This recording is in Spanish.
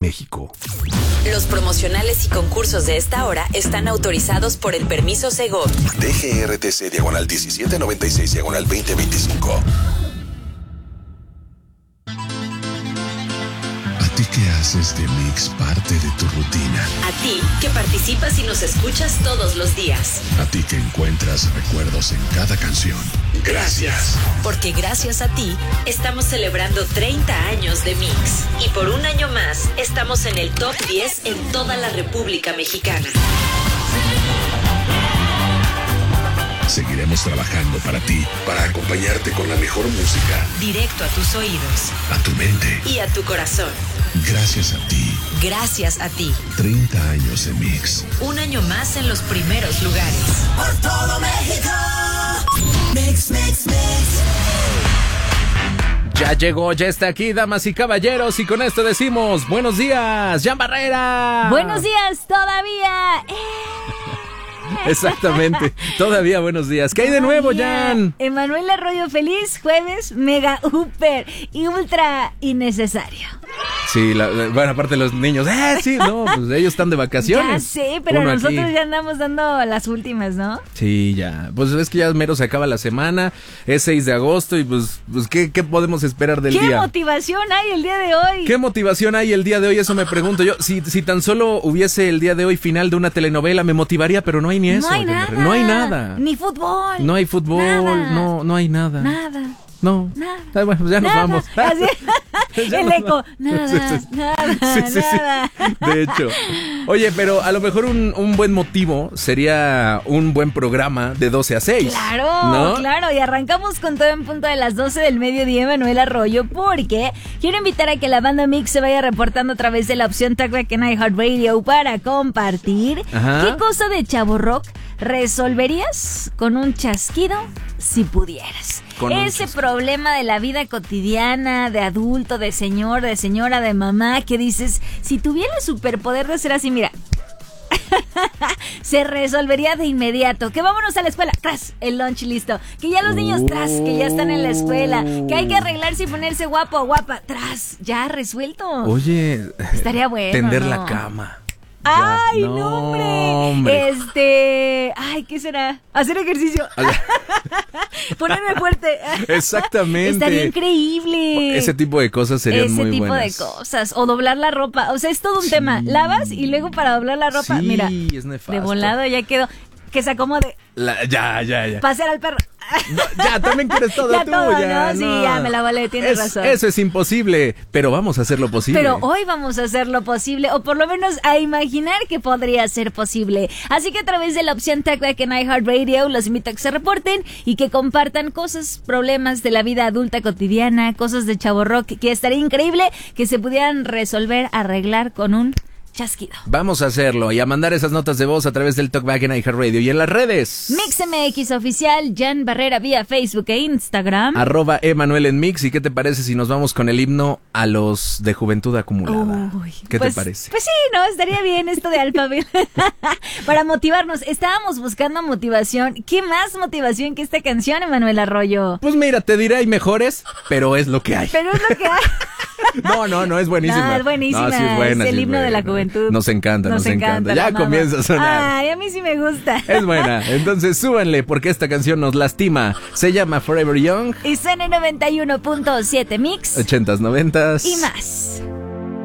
México. Los promocionales y concursos de esta hora están autorizados por el permiso Segov. DGRTC /16/2025. ¿A ti qué haces de Mix parte de tu rutina? A ti, que participas y nos escuchas todos los días. A ti que encuentras recuerdos en cada canción. Gracias. Porque gracias a ti, estamos celebrando 30 años de Mix. Y por un año más, estamos en el top 10 en toda la República Mexicana. Seguiremos trabajando para ti, para acompañarte con la mejor música. Directo a tus oídos. A tu mente. Y a tu corazón. Gracias a ti. Gracias a ti. 30 años de Mix. Un año más en los primeros lugares. Por todo México. Mix, mix, mix. Ya llegó, ya está aquí, damas y caballeros, y con esto decimos buenos días, Jan Barrera. Buenos días todavía. Exactamente, todavía buenos días. ¿Qué hay de nuevo, Jan? Emanuel Arroyo, feliz jueves, mega super y ultra innecesario. Sí, bueno, aparte los niños, sí, no, pues ellos están de vacaciones. Ya sé, pero Uno nosotros aquí. ya andamos dando las últimas, ¿no? Sí, ya, pues es que ya mero se acaba la semana, es 6 de agosto y pues ¿qué podemos esperar del ¿Qué día? motivación hay el día de hoy? ¿Qué motivación hay el día de hoy? Eso me pregunto yo. Si tan solo hubiese el día de hoy final de una telenovela, me motivaría, pero no hay ni eso. No hay nada. No hay nada. Ni fútbol. No hay fútbol, nada. no hay nada. Nada. No. Nada. Bueno, pues ya nos vamos. Así, Ya el nos eco. vamos. Nada, Sí. nada, Sí. nada. De hecho. Oye, pero a lo mejor un buen motivo sería un buen programa de 12 a 6. Claro, ¿no? claro, y arrancamos con todo en punto de las 12 del mediodía, Manuel Arroyo, porque quiero invitar a que la banda Mix se vaya reportando a través de la opción Talkback en iHeartRadio para compartir. Ajá. ¿Qué cosa de chavo rock resolverías con un chasquido si pudieras? Ese problema de la vida cotidiana, de adulto, de señor, de señora, de mamá, que dices, si tuviera el superpoder de hacer así, mira, se resolvería de inmediato. Que vámonos a la escuela, tras, el lunch listo. Que ya los niños, tras, que ya están en la escuela. Que hay que arreglarse y ponerse guapo o guapa, tras, ya resuelto. Oye, estaría bueno, tender ¿no? la cama. ¡Ay, Ya. no, hombre! Ay, ¿qué será? Hacer ejercicio. Ponerme fuerte. Exactamente. Estaría increíble. Ese tipo de cosas serían muy buenas. Ese tipo de cosas. O doblar la ropa. O sea, es todo un tema. Lavas y luego para doblar la ropa, Sí, mira, es nefasto. de volado ya quedó. Que se acomode. Ya. Pasear al perro. No, ya, también quieres todo Ya tú, todo, ya, ¿no? Sí, ya me la volé, tienes razón. Eso es imposible, pero vamos a hacer lo posible. Pero hoy vamos a hacer lo posible, o por lo menos a imaginar que podría ser posible. Así que a través de la opción Talkback en iHeartRadio los invito a que se reporten y que compartan cosas, problemas de la vida adulta cotidiana, cosas de chavo rock, que estaría increíble que se pudieran resolver, arreglar con un chasquido. Vamos a hacerlo y a mandar esas notas de voz a través del Talkback en iHeartRadio y en las redes. MixMX Oficial, Jan Barrera vía Facebook e Instagram. @Emanuel en Mix. ¿Y qué te parece si nos vamos con el himno a los de Juventud Acumulada? Uy, ¿Qué pues, te parece? Pues sí, no, estaría bien esto de Alphaville. Para motivarnos, estábamos buscando motivación. ¿Qué más motivación que esta canción, Emanuel Arroyo? Pues mira, te diré hay mejores, pero es lo que hay. Pero es lo que hay. No, es buenísima. No, es buenísima. No, sí es buena, es el sí himno de la buena. juventud. Nos encanta. la Ya amamos. comienza a sonar. Ay, a mí sí me gusta. Es buena. Entonces súbanle porque esta canción nos lastima. Se llama Forever Young. Y suena en 91.7 Mix. 80s, 90s. Y más.